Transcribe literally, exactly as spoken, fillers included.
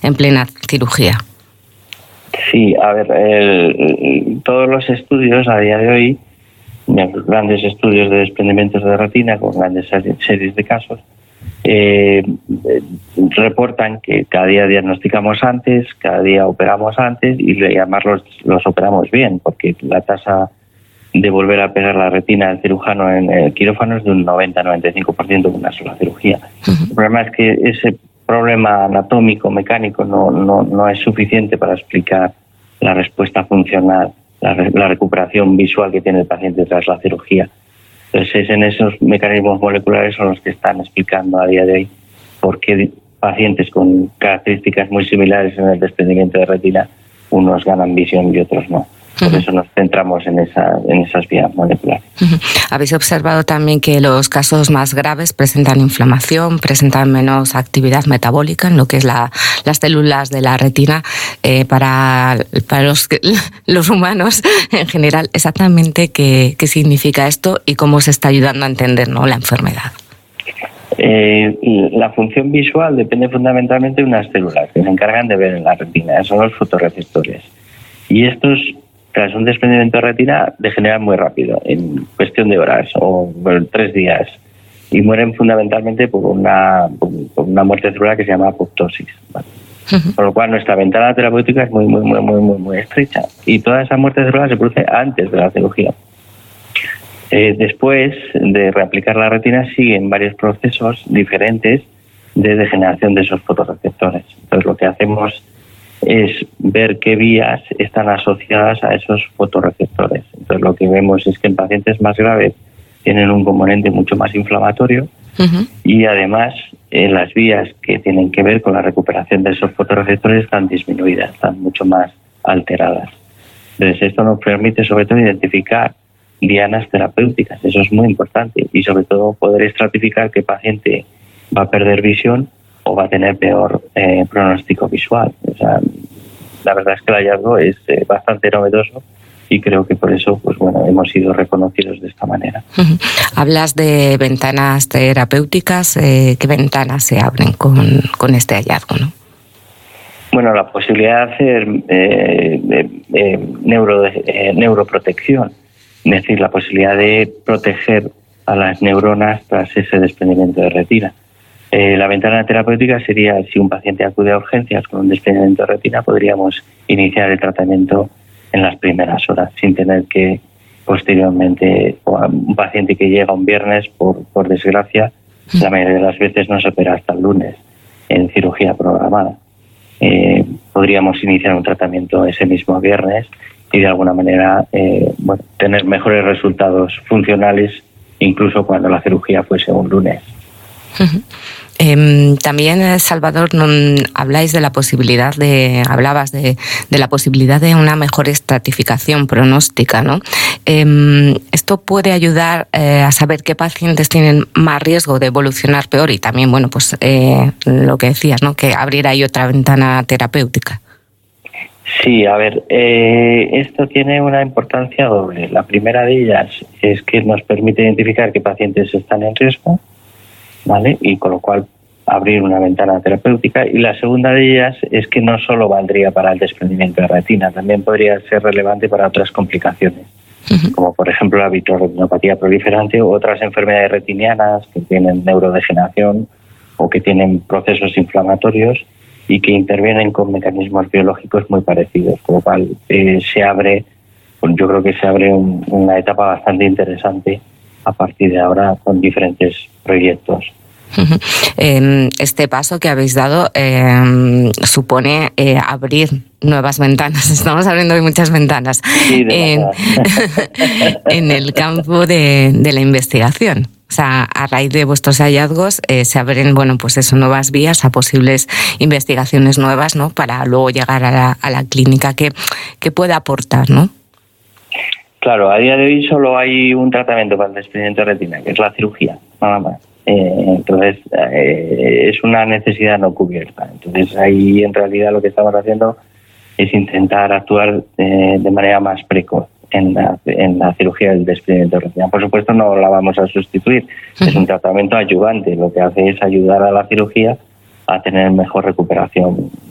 en plena cirugía. Sí, a ver, eh, todos los estudios a día de hoy, grandes estudios de desprendimientos de retina con grandes series de casos, eh, reportan que cada día diagnosticamos antes, cada día operamos antes y además los, los operamos bien, porque la tasa de volver a pegar la retina del cirujano en el quirófano es de un noventa a noventa y cinco por ciento con una sola cirugía. Uh-huh. El problema es que ese problema anatómico, mecánico, no, no, no es suficiente para explicar la respuesta funcional, la, la recuperación visual que tiene el paciente tras la cirugía. Entonces, es en esos mecanismos moleculares son los que están explicando a día de hoy por qué pacientes con características muy similares en el desprendimiento de retina, unos ganan visión y otros no. Por uh-huh. eso nos centramos en, esa, en esas vías moleculares. Uh-huh. ¿Habéis observado también que los casos más graves presentan inflamación, presentan menos actividad metabólica en lo que es la, las células de la retina? Eh, para para los, los humanos en general, exactamente qué, qué significa esto y cómo se está ayudando a entender, ¿no?, la enfermedad. Eh, la función visual depende fundamentalmente de unas células que se encargan de ver en la retina, son los fotorreceptores. Y estos, tras un desprendimiento de retina, degeneran muy rápido, en cuestión de horas o bueno, tres días, y mueren fundamentalmente por una, por una muerte celular que se llama apoptosis, ¿vale? Uh-huh. Por lo cual nuestra ventana terapéutica es muy, muy, muy, muy, muy, muy estrecha, y toda esa muerte celular se produce antes de la cirugía. Eh, después de reaplicar la retina siguen varios procesos diferentes de degeneración de esos fotorreceptores. Entonces lo que hacemos es ver qué vías están asociadas a esos fotorreceptores. Entonces lo que vemos es que en pacientes más graves tienen un componente mucho más inflamatorio, uh-huh. y además eh, las vías que tienen que ver con la recuperación de esos fotorreceptores están disminuidas, están mucho más alteradas. Entonces esto nos permite sobre todo identificar dianas terapéuticas, eso es muy importante, y sobre todo poder estratificar qué paciente va a perder visión o va a tener peor eh, pronóstico visual. O sea, la verdad es que el hallazgo es eh, bastante novedoso y creo que por eso, pues bueno, hemos sido reconocidos de esta manera. Uh-huh. Hablas de ventanas terapéuticas, eh, ¿qué ventanas se abren con, con este hallazgo, no? Bueno, la posibilidad de hacer eh, eh, eh, neuro, eh, neuroprotección, es decir, la posibilidad de proteger a las neuronas tras ese desprendimiento de retina. Eh, la ventana terapéutica sería, si un paciente acude a urgencias con un desprendimiento de retina, podríamos iniciar el tratamiento en las primeras horas, sin tener que posteriormente, o a un paciente que llega un viernes, por, por desgracia, la mayoría de las veces no se opera hasta el lunes en cirugía programada. Eh, podríamos iniciar un tratamiento ese mismo viernes y de alguna manera eh, bueno, tener mejores resultados funcionales incluso cuando la cirugía fuese un lunes. Uh-huh. Eh, también, Salvador, no, habláis de la posibilidad de, hablabas de, de la posibilidad de una mejor estratificación pronóstica, ¿no? Eh, esto puede ayudar eh, a saber qué pacientes tienen más riesgo de evolucionar peor y también, bueno, pues eh, lo que decías, ¿no? Que abrir ahí otra ventana terapéutica. Sí, a ver, eh, esto tiene una importancia doble. La primera de ellas es que nos permite identificar qué pacientes están en riesgo, ¿vale? Y con lo cual abrir una ventana terapéutica. Y la segunda de ellas es que no solo valdría para el desprendimiento de retina, también podría ser relevante para otras complicaciones, uh-huh. como por ejemplo la vitreoretinopatía proliferante u otras enfermedades retinianas que tienen neurodegeneración o que tienen procesos inflamatorios y que intervienen con mecanismos biológicos muy parecidos, con lo cual eh, se abre, yo creo que se abre un, una etapa bastante interesante a partir de ahora con diferentes proyectos. Uh-huh. Eh, este paso que habéis dado eh, supone eh, abrir nuevas ventanas. Estamos abriendo hoy muchas ventanas sí, en, en el campo de, de la investigación. O sea, a raíz de vuestros hallazgos eh, se abren, bueno, pues eso, nuevas vías a posibles investigaciones nuevas, ¿no? Para luego llegar a la, a la clínica que, que pueda aportar, ¿no? Claro, a día de hoy solo hay un tratamiento para el desprendimiento de retina, que es la cirugía, nada más. Eh, entonces, eh, es una necesidad no cubierta. Entonces, ahí en realidad lo que estamos haciendo es intentar actuar eh, de manera más precoz en la, en la cirugía del desprendimiento de retina. Por supuesto, no la vamos a sustituir. Uh-huh. Es un tratamiento ayudante. Lo que hace es ayudar a la cirugía a tener mejor recuperación